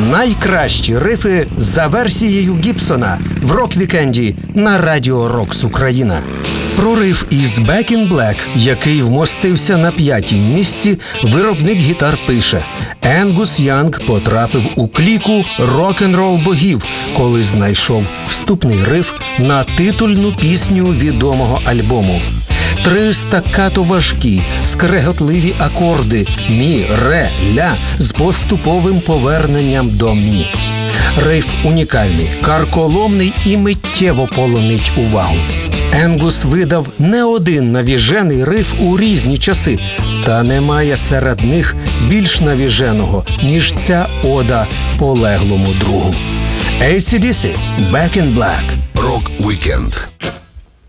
Найкращі рифи за версією Гібсона в рок-вікенді на Радіо Рокс Україна. Про риф із Back in Black, який вмостився на 5-м місці, виробник гітар пише: Енгус Янг потрапив у кліку рок-н-рол богів, коли знайшов вступний риф на титульну пісню відомого альбому. 3 стаккато важкі, скреготливі акорди мі, ре, ля з поступовим поверненням до мі. Риф унікальний, карколомний і миттєво полонить увагу. Енгус видав не один навіжений риф у різні часи, та немає серед них більш навіженого, ніж ця ода полеглому другу. AC/DC – Back in Black. Рок-вікенд.